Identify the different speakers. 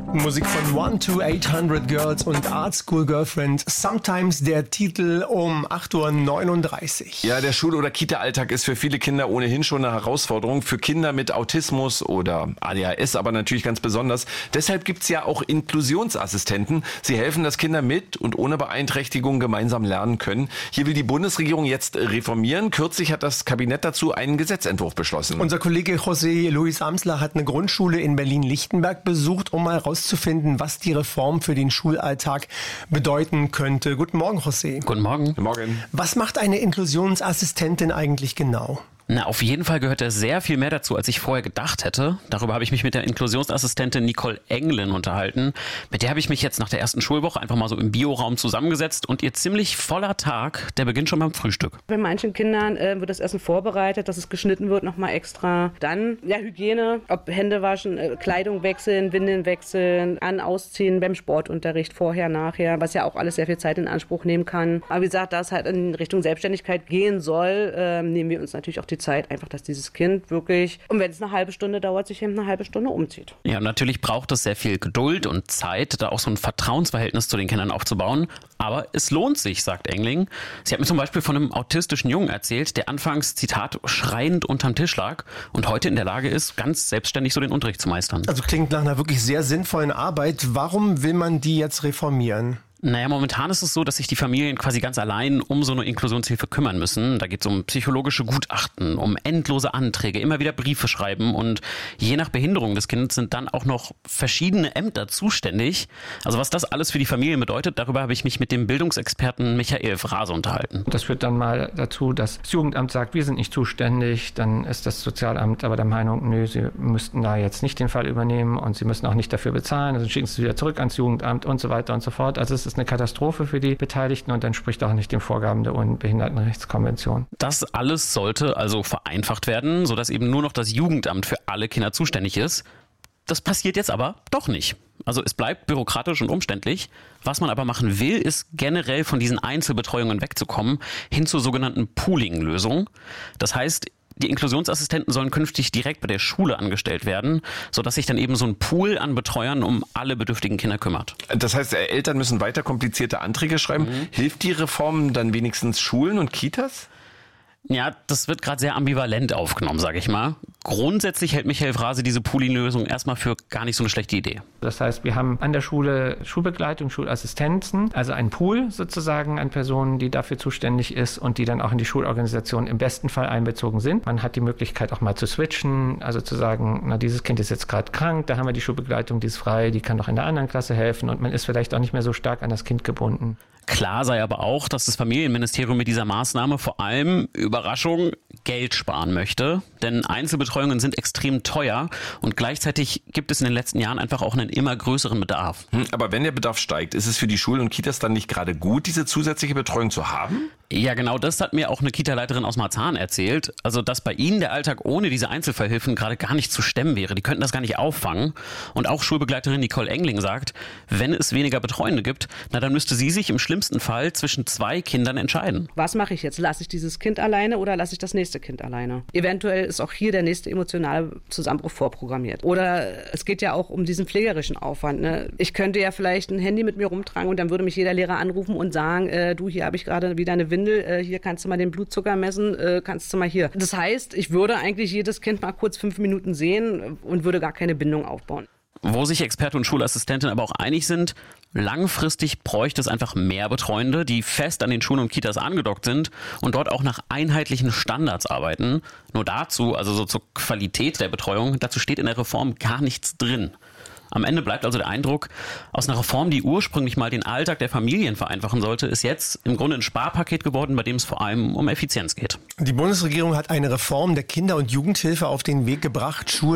Speaker 1: Musik von 1 to 800 Girls und Art School Girlfriend. Sometimes der Titel um 8:39 Uhr.
Speaker 2: Ja, der Schul- oder Kita-Alltag ist für viele Kinder ohnehin schon eine Herausforderung. Für Kinder mit Autismus oder ADHS aber natürlich ganz besonders. Deshalb gibt's ja auch Inklusionsassistenten. Sie helfen, dass Kinder mit und ohne Beeinträchtigung gemeinsam lernen können. Hier will die Bundesregierung jetzt reformieren. Kürzlich hat das Kabinett dazu einen Gesetzentwurf beschlossen.
Speaker 1: Unser Kollege José Luis Amsler hat eine Grundschule in Berlin-Lichtenberg besucht, um mal rauszufinden, was die Reform für den Schulalltag bedeuten könnte. Guten Morgen, José.
Speaker 3: Guten Morgen.
Speaker 2: Guten Morgen.
Speaker 1: Was macht eine Inklusionsassistentin eigentlich genau?
Speaker 3: Na, auf jeden Fall gehört da sehr viel mehr dazu, als ich vorher gedacht hätte. Darüber habe ich mich mit der Inklusionsassistentin Nicole Englin unterhalten. Mit der habe ich mich jetzt nach der ersten Schulwoche einfach mal so im Bioraum zusammengesetzt und ihr ziemlich voller Tag, der beginnt schon beim Frühstück.
Speaker 4: Bei manchen Kindern wird das Essen vorbereitet, dass es geschnitten wird, nochmal extra. Dann, ja, Hygiene, ob Hände waschen, Kleidung wechseln, Windeln wechseln, ausziehen beim Sportunterricht, vorher, nachher, was ja auch alles sehr viel Zeit in Anspruch nehmen kann. Aber wie gesagt, da es halt in Richtung Selbstständigkeit gehen soll, nehmen wir uns natürlich auch die Zeit einfach, dass dieses Kind wirklich, und wenn es eine halbe Stunde dauert, sich eben eine halbe Stunde umzieht.
Speaker 3: Ja, und natürlich braucht es sehr viel Geduld und Zeit, da auch so ein Vertrauensverhältnis zu den Kindern aufzubauen. Aber es lohnt sich, sagt Engling. Sie hat mir zum Beispiel von einem autistischen Jungen erzählt, der anfangs, Zitat, schreiend unterm Tisch lag und heute in der Lage ist, ganz selbstständig so den Unterricht zu meistern.
Speaker 1: Also klingt nach einer wirklich sehr sinnvollen Arbeit. Warum will man die jetzt reformieren?
Speaker 3: Naja, momentan ist es so, dass sich die Familien quasi ganz allein um so eine Inklusionshilfe kümmern müssen. Da geht es um psychologische Gutachten, um endlose Anträge, immer wieder Briefe schreiben und je nach Behinderung des Kindes sind dann auch noch verschiedene Ämter zuständig. Also was das alles für die Familien bedeutet, darüber habe ich mich mit dem Bildungsexperten Michael Frase unterhalten.
Speaker 5: Das führt dann mal dazu, dass das Jugendamt sagt, wir sind nicht zuständig, dann ist das Sozialamt aber der Meinung, nö, sie müssten da jetzt nicht den Fall übernehmen und sie müssen auch nicht dafür bezahlen, also schicken sie wieder zurück ans Jugendamt und so weiter und so fort. Also es ist eine Katastrophe für die Beteiligten und entspricht auch nicht den Vorgaben der UN-Behindertenrechtskonvention.
Speaker 3: Das alles sollte also vereinfacht werden, sodass eben nur noch das Jugendamt für alle Kinder zuständig ist. Das passiert jetzt aber doch nicht. Also es bleibt bürokratisch und umständlich. Was man aber machen will, ist generell von diesen Einzelbetreuungen wegzukommen, hin zur sogenannten Pooling-Lösung. Das heißt, die Inklusionsassistenten sollen künftig direkt bei der Schule angestellt werden, sodass sich dann eben so ein Pool an Betreuern um alle bedürftigen Kinder kümmert.
Speaker 2: Das heißt, Eltern müssen weiter komplizierte Anträge schreiben. Hilft die Reform dann wenigstens Schulen und Kitas?
Speaker 3: Ja, das wird gerade sehr ambivalent aufgenommen, sage ich mal. Grundsätzlich hält Michael Frase diese Pooling-Lösung erstmal für gar nicht so eine schlechte Idee.
Speaker 5: Das heißt, wir haben an der Schule Schulbegleitung, Schulassistenzen, also einen Pool sozusagen an Personen, die dafür zuständig ist und die dann auch in die Schulorganisation im besten Fall einbezogen sind. Man hat die Möglichkeit auch mal zu switchen, also zu sagen, na, dieses Kind ist jetzt gerade krank, da haben wir die Schulbegleitung, die ist frei, die kann doch in der anderen Klasse helfen und man ist vielleicht auch nicht mehr so stark an das Kind gebunden.
Speaker 3: Klar sei aber auch, dass das Familienministerium mit dieser Maßnahme vor allem, Überraschung, Geld sparen möchte. Denn Einzelbetreuungen sind extrem teuer und gleichzeitig gibt es in den letzten Jahren einfach auch einen immer größeren Bedarf.
Speaker 2: Aber wenn der Bedarf steigt, ist es für die Schulen und Kitas dann nicht gerade gut, diese zusätzliche Betreuung zu haben?
Speaker 3: Ja, genau das hat mir auch eine Kita-Leiterin aus Marzahn erzählt. Also, dass bei ihnen der Alltag ohne diese Einzelfallhilfen gerade gar nicht zu stemmen wäre. Die könnten das gar nicht auffangen. Und auch Schulbegleiterin Nicole Engling sagt, wenn es weniger Betreuende gibt, na dann müsste sie sich im schlimmsten Fall zwischen zwei Kindern entscheiden.
Speaker 4: Was mache ich jetzt? Lasse ich dieses Kind alleine oder lasse ich das nächste Kind alleine? Eventuell ist auch hier der nächste emotionale Zusammenbruch vorprogrammiert. Oder es geht ja auch um diesen pflegerischen Aufwand. Ne? Ich könnte ja vielleicht ein Handy mit mir rumtragen und dann würde mich jeder Lehrer anrufen und sagen, du, hier habe ich gerade wieder eine Windel, hier kannst du mal den Blutzucker messen, kannst du mal hier. Das heißt, ich würde eigentlich jedes Kind mal kurz 5 Minuten sehen und würde gar keine Bindung aufbauen.
Speaker 3: Wo sich Experte und Schulassistentin aber auch einig sind, langfristig bräuchte es einfach mehr Betreuende, die fest an den Schulen und Kitas angedockt sind und dort auch nach einheitlichen Standards arbeiten. Nur dazu, also so zur Qualität der Betreuung, dazu steht in der Reform gar nichts drin. Am Ende bleibt also der Eindruck, aus einer Reform, die ursprünglich mal den Alltag der Familien vereinfachen sollte, ist jetzt im Grunde ein Sparpaket geworden, bei dem es vor allem um Effizienz geht.
Speaker 1: Die Bundesregierung hat eine Reform der Kinder- und Jugendhilfe auf den Weg gebracht. Schulen